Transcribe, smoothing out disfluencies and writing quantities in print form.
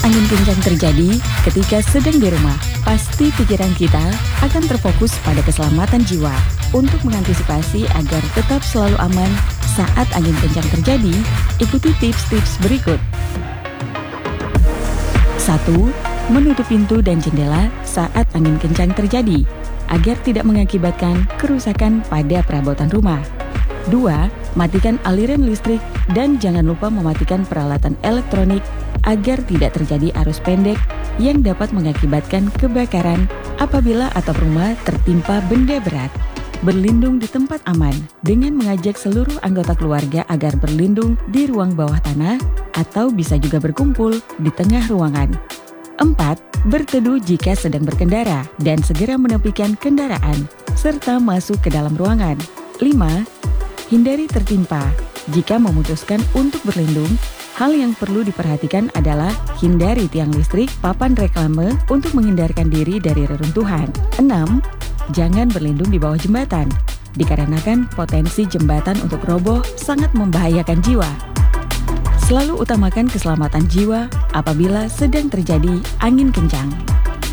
angin kencang terjadi ketika sedang di rumah, pasti pikiran kita akan terfokus pada keselamatan jiwa. Untuk mengantisipasi agar tetap selalu aman saat angin kencang terjadi, ikuti tips-tips berikut. 1. Menutup pintu dan jendela saat angin kencang terjadi, agar tidak mengakibatkan kerusakan pada perabotan rumah. 2. Matikan aliran listrik dan jangan lupa mematikan peralatan elektronik agar tidak terjadi arus pendek yang dapat mengakibatkan kebakaran apabila atap rumah tertimpa benda berat. Berlindung di tempat aman dengan mengajak seluruh anggota keluarga agar berlindung di ruang bawah tanah atau bisa juga berkumpul di tengah ruangan. 4. Berteduh jika sedang berkendara dan segera menepikan kendaraan serta masuk ke dalam ruangan. 5. Hindari tertimpa. Jika memutuskan untuk berlindung, hal yang perlu diperhatikan adalah hindari tiang listrik, papan reklame untuk menghindarkan diri dari reruntuhan. 6. Jangan berlindung di bawah jembatan, dikarenakan potensi jembatan untuk roboh sangat membahayakan jiwa. Selalu utamakan keselamatan jiwa apabila sedang terjadi angin kencang.